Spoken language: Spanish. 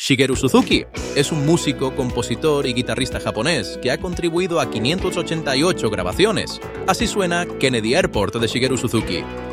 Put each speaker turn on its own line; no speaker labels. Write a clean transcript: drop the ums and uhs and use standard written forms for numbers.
Shigeru Suzuki es un músico, compositor y guitarrista japonés que ha contribuido a 588 grabaciones. Así suena Kennedy Airport de Shigeru Suzuki.